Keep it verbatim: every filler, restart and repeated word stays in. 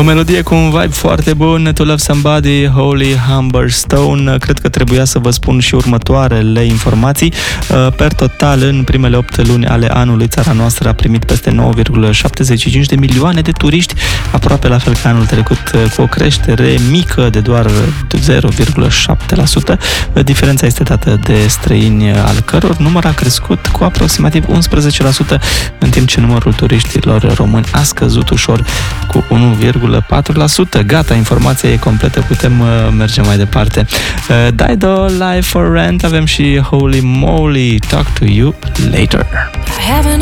O melodie cu un vibe foarte bun, To Love Somebody, Holy Humber Stone. Cred că trebuia să vă spun și următoarele informații. Per total, în primele opt luni ale anului, țara noastră a primit peste nouă virgulă șaptezeci și cinci de milioane de turiști, aproape la fel ca anul trecut, cu o creștere mică de doar zero virgulă șapte la sută. Diferența este dată de străini, al căror număr a crescut cu aproximativ unsprezece la sută, în timp ce numărul turiștilor români a scăzut ușor cu unu virgulă patru la sută. Gata, informația e completă, putem uh, merge mai departe. Uh, Dido, Live for Rent, avem și Holy Moly, Talk to You Later. I haven't